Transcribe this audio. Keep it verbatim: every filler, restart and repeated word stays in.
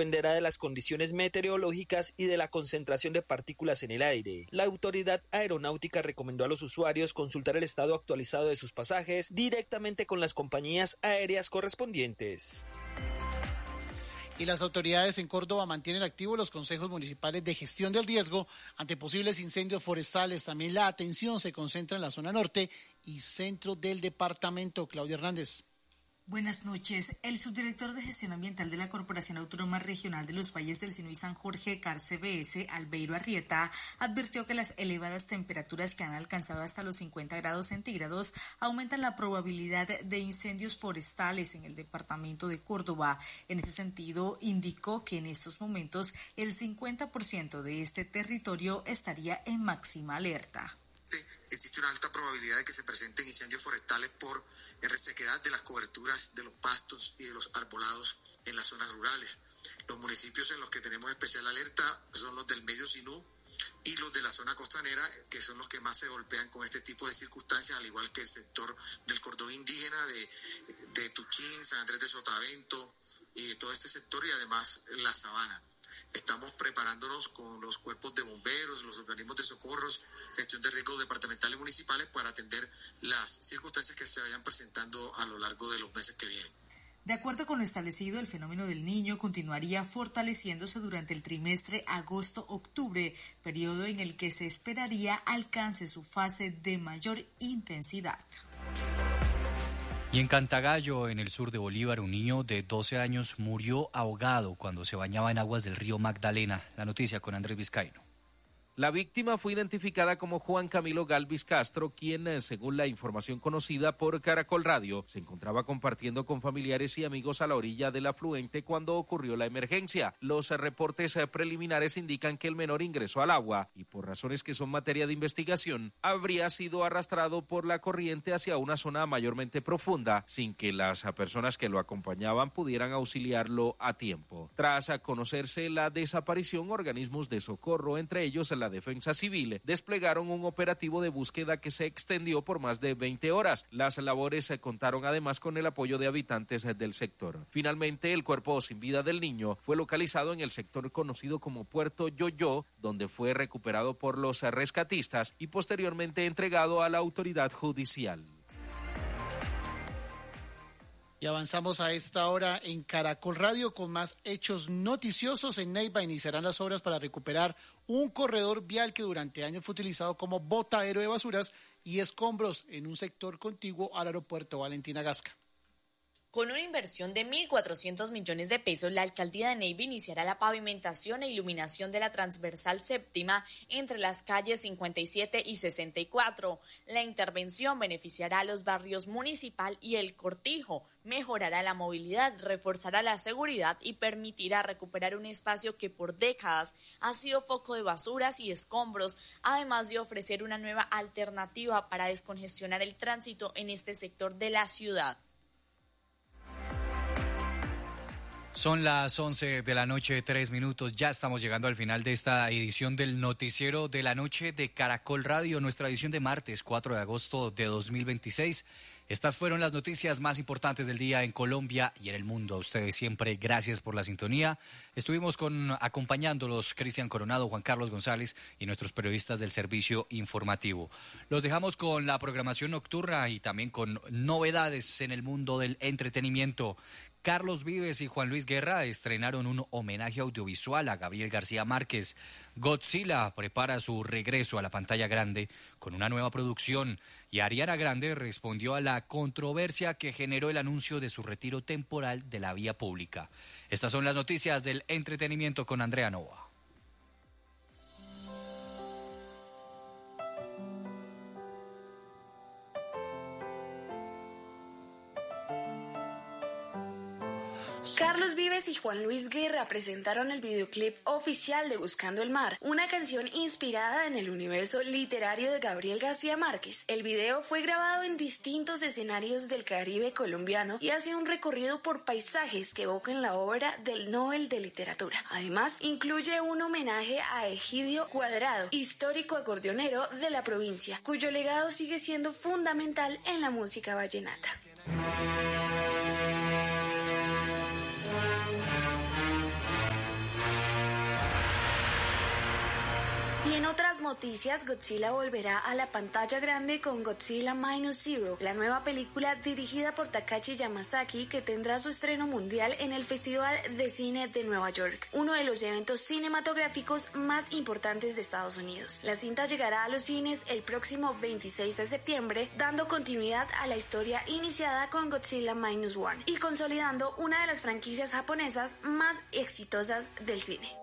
dependerá de las condiciones meteorológicas y de la concentración de partículas en el aire. La autoridad aeronáutica recomendó a los usuarios consultar el estado actualizado de sus pasajes directamente con las compañías aéreas correspondientes. Y las autoridades en Córdoba mantienen activos los consejos municipales de gestión del riesgo ante posibles incendios forestales. También la atención se concentra en la zona norte y centro del departamento. Claudia Hernández. Buenas noches. El subdirector de Gestión Ambiental de la Corporación Autónoma Regional de los Valles del Sinu y San Jorge, CARCBS, Albeiro Arrieta, advirtió que las elevadas temperaturas que han alcanzado hasta los cincuenta grados centígrados aumentan la probabilidad de incendios forestales en el departamento de Córdoba. En ese sentido, indicó que en estos momentos el cincuenta por ciento de este territorio estaría en máxima alerta. Existe una alta probabilidad de que se presenten incendios forestales por resequedad de las coberturas de los pastos y de los arbolados en las zonas rurales. Los municipios en los que tenemos especial alerta son los del Medio Sinú y los de la zona costanera, que son los que más se golpean con este tipo de circunstancias, al igual que el sector del cordón indígena, de, de Tuchín, San Andrés de Sotavento y de todo este sector, y además la sabana. Estamos preparándonos con los cuerpos de bomberos, los organismos de socorros, gestión de riesgos departamentales y municipales para atender las circunstancias que se vayan presentando a lo largo de los meses que vienen. De acuerdo con lo establecido, el fenómeno del Niño continuaría fortaleciéndose durante el trimestre agosto-octubre, periodo en el que se esperaría alcance su fase de mayor intensidad. Y en Cantagallo, en el sur de Bolívar, un niño de doce años murió ahogado cuando se bañaba en aguas del río Magdalena. La noticia con Andrés Vizcaíno. La víctima fue identificada como Juan Camilo Galvis Castro, quien, según la información conocida por Caracol Radio, se encontraba compartiendo con familiares y amigos a la orilla del afluente cuando ocurrió la emergencia. Los reportes preliminares indican que el menor ingresó al agua y, por razones que son materia de investigación, habría sido arrastrado por la corriente hacia una zona mayormente profunda, sin que las personas que lo acompañaban pudieran auxiliarlo a tiempo. Tras conocerse la desaparición, organismos de socorro, entre ellos la Defensa Civil, desplegaron un operativo de búsqueda que se extendió por más de veinte horas. Las labores se contaron además con el apoyo de habitantes del sector. Finalmente, el cuerpo sin vida del niño fue localizado en el sector conocido como Puerto Yoyo, donde fue recuperado por los rescatistas y posteriormente entregado a la autoridad judicial. Y avanzamos a esta hora en Caracol Radio con más hechos noticiosos. En Neiva iniciarán las obras para recuperar un corredor vial que durante años fue utilizado como botadero de basuras y escombros en un sector contiguo al aeropuerto Valentina Gasca. Con una inversión de mil cuatrocientos millones de pesos, la alcaldía de Neiva iniciará la pavimentación e iluminación de la transversal séptima entre las calles cincuenta y siete y sesenta y cuatro. La intervención beneficiará a los barrios Municipal y El Cortijo, mejorará la movilidad, reforzará la seguridad y permitirá recuperar un espacio que por décadas ha sido foco de basuras y escombros, además de ofrecer una nueva alternativa para descongestionar el tránsito en este sector de la ciudad. Son las once de la noche, tres minutos. Ya estamos llegando al final de esta edición del Noticiero de la Noche de Caracol Radio, nuestra edición de martes cuatro de agosto de dos mil veintiséis. Estas fueron las noticias más importantes del día en Colombia y en el mundo. A ustedes siempre gracias por la sintonía. Estuvimos con acompañándolos Cristian Coronado, Juan Carlos González y nuestros periodistas del servicio informativo. Los dejamos con la programación nocturna y también con novedades en el mundo del entretenimiento. Carlos Vives y Juan Luis Guerra estrenaron un homenaje audiovisual a Gabriel García Márquez. Godzilla prepara su regreso a la pantalla grande con una nueva producción y Ariana Grande respondió a la controversia que generó el anuncio de su retiro temporal de la vía pública. Estas son las noticias del entretenimiento con Andrea Nova. Carlos Vives y Juan Luis Guerra presentaron el videoclip oficial de Buscando el Mar, una canción inspirada en el universo literario de Gabriel García Márquez. El video fue grabado en distintos escenarios del Caribe colombiano y hace un recorrido por paisajes que evocan la obra del Nobel de Literatura. Además, incluye un homenaje a Egidio Cuadrado, histórico acordeonero de la provincia, cuyo legado sigue siendo fundamental en la música vallenata. Y en otras noticias, Godzilla volverá a la pantalla grande con Godzilla Minus Zero, la nueva película dirigida por Takashi Yamazaki que tendrá su estreno mundial en el Festival de Cine de Nueva York, uno de los eventos cinematográficos más importantes de Estados Unidos. La cinta llegará a los cines el próximo veintiséis de septiembre, dando continuidad a la historia iniciada con Godzilla Minus One y consolidando una de las franquicias japonesas más exitosas del cine.